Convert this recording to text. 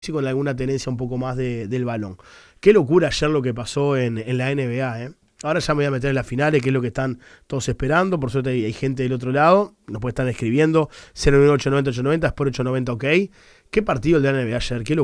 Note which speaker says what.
Speaker 1: con alguna tenencia un poco más del balón. Qué locura ayer lo que pasó en la NBA, ¿eh? Ahora ya me voy a meter en las finales, que es lo que están todos esperando. Por suerte hay gente del otro lado. Nos puede estar escribiendo 09890 890, es por 890, ok. Qué partido el de la NBA ayer, qué locura.